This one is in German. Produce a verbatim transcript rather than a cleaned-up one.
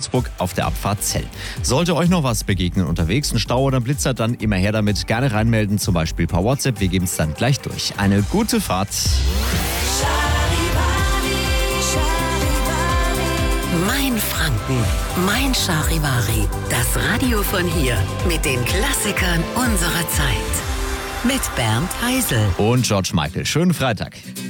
Würzburg auf der Abfahrt Zell. Sollte euch noch was begegnen unterwegs, ein Stau oder ein Blitzer, dann immer her damit. Gerne reinmelden, zum Beispiel per WhatsApp. Wir geben es dann gleich durch. Eine gute Fahrt. Mein Franken, mein Charivari. Das Radio von hier mit den Klassikern unserer Zeit. Mit Bernd Heisel Und George Michael. Schönen Freitag.